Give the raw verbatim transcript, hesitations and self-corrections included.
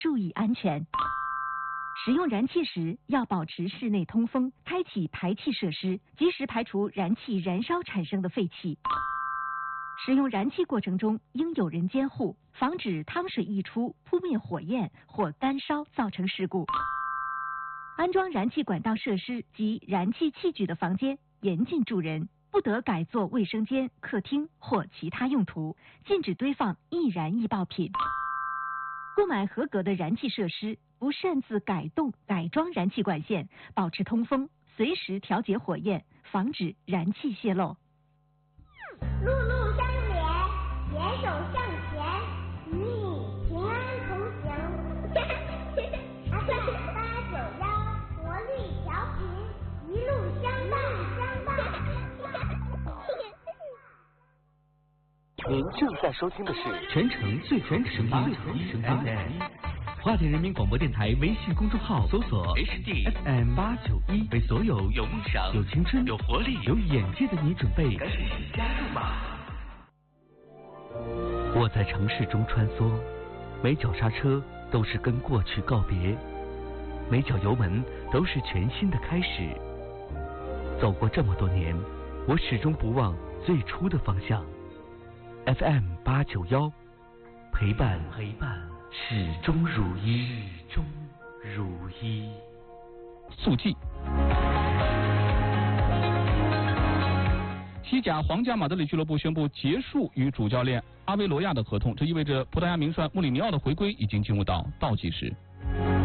注意安全。使用燃气时要保持室内通风，开启排气设施，及时排除燃气燃烧产生的废气。使用燃气过程中应有人监护，防止汤水溢出扑灭火焰或干烧造成事故。安装燃气管道设施及燃气器具的房间严禁住人，不得改作卫生间、客厅或其他用途，禁止堆放易燃易爆品。购买合格的燃气设施，不擅自改动、改装燃气管线，保持通风，随时调节火焰，防止燃气泄漏。 路路相连，携手向前，与你平安同行。F M 八九幺，活力调频，一路相伴，相伴。 您正在收听的是全城最全声音 F M。花莲人民广播电台微信公众号搜索 H D F M 八九一，为所有有梦想、有青春、有活力、有眼界的你准备，赶紧加入吧！我在城市中穿梭，每脚刹车都是跟过去告别，每脚油门都是全新的开始。走过这么多年，我始终不忘最初的方向。F M 八九幺，陪伴陪伴。始终如一，始终如一。 速记：西甲皇家马德里俱乐部宣布结束与主教练阿维罗亚的合同，这意味着葡萄牙名帅穆里尼奥的回归已经进入到倒计时。